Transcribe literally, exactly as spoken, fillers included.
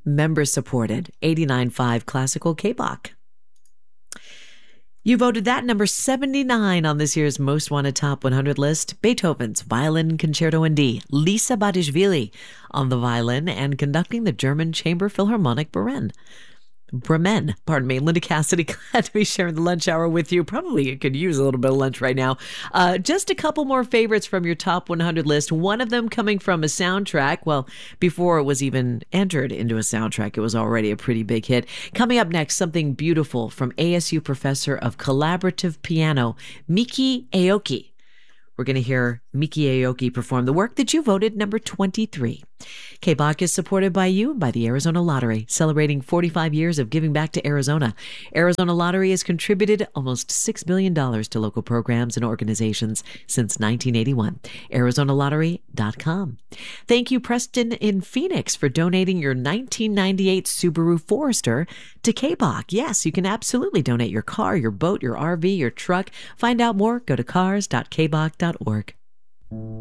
member-supported eighty-nine point five classical K-Bach. You voted that number seventy-nine on this year's Most Wanted Top one hundred list. Beethoven's Violin Concerto in D. Lisa Badishvili on the violin and conducting the German Chamber Philharmonic Bremen. Bremen, pardon me. Linda Cassidy, glad to be sharing the lunch hour with you. Probably you could use a little bit of lunch right now. Uh, just a couple more favorites from your top one hundred list. One of them coming from a soundtrack. Well, before it was even entered into a soundtrack, it was already a pretty big hit. Coming up next, something beautiful from A S U professor of collaborative piano, Miki Aoki. We're going to hear Miki Aoki perform the work that you voted number twenty-three. K-Bach is supported by you and by the Arizona Lottery, celebrating forty-five years of giving back to Arizona. Arizona Lottery has contributed almost six billion dollars to local programs and organizations since nineteen eighty-one. Arizona Lottery dot com. Thank you, Preston in Phoenix, for donating your nineteen ninety-eight Subaru Forester to K-Bach. Yes, you can absolutely donate your car, your boat, your R V, your truck. Find out more, go to cars dot k bach dot org.